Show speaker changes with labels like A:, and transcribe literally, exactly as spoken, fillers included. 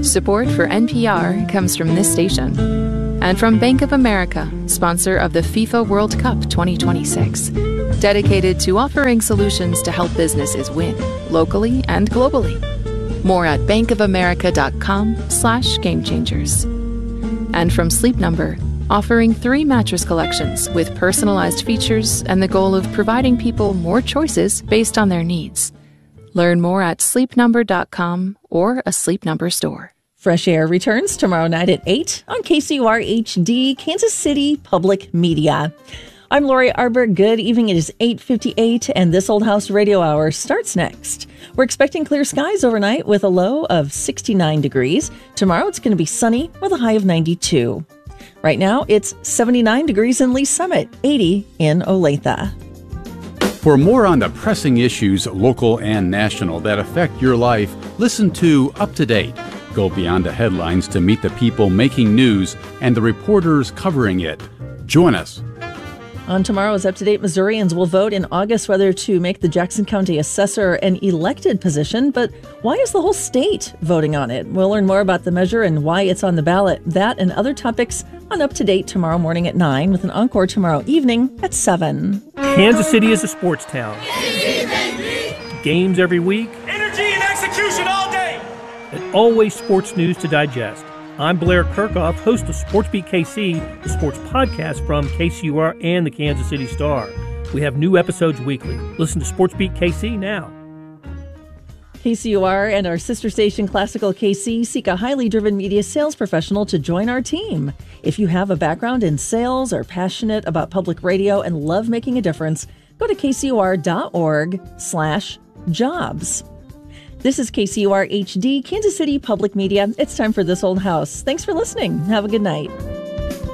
A: Support for N P R comes from this station and from Bank of America, sponsor of the FIFA World Cup twenty twenty-six, dedicated to offering solutions to help businesses win locally and globally. More at bankofamerica.com slash game changers. And from Sleep Number, offering three mattress collections with personalized features and the goal of providing people more choices based on their needs. Learn more at sleep number dot com or a Sleep Number store.
B: Fresh Air returns tomorrow night at eight on K C U R H D, Kansas City Public Media. I'm Lori Arbor. Good evening. It is eight fifty-eight, and This Old House Radio Hour starts next. We're expecting clear skies overnight with a low of sixty-nine degrees. Tomorrow it's going to be sunny with a high of ninety-two. Right now it's seventy-nine degrees in Lee Summit, eighty in Olathe.
C: For more on the pressing issues, local and national, that affect your life, listen to Up to Date. Go beyond the headlines to meet the people making news and the reporters covering it. Join us.
B: On tomorrow's Up to Date, Missourians will vote in August whether to make the Jackson County Assessor an elected position, but why is the whole state voting on it? We'll learn more about the measure and why it's on the ballot. That and other topics on Up to Date tomorrow morning at nine, with an encore tomorrow evening at seven.
D: Kansas City is a sports town. Games every week.
E: Energy and execution all day.
D: And always sports news to digest. I'm Blair Kirchhoff, host of SportsBeat K C, the sports podcast from K C U R and the Kansas City Star. We have new episodes weekly. Listen to SportsBeat K C now.
B: K C U R and our sister station Classical K C seek a highly driven media sales professional to join our team. If you have a background in sales, are passionate about public radio, and love making a difference, go to kcur.org slash jobs. This is K C U R H D, Kansas City Public Media. It's time for This Old House. Thanks for listening. Have a good night.